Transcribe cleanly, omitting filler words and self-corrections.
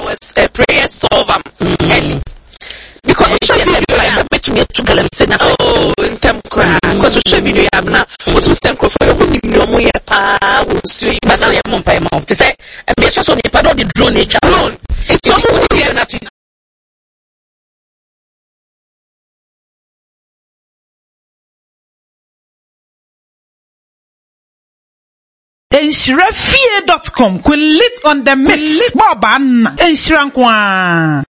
was a prayer solver early. Because we should video I bet me to go and say oh in term cry because we should video I now what was them for you no more pa will see but now you mon pay mount to say and make sure so me pa the drone nature drone it's so here nothing Enshirafie.com will lit on the mix. Boban Enshirankwa.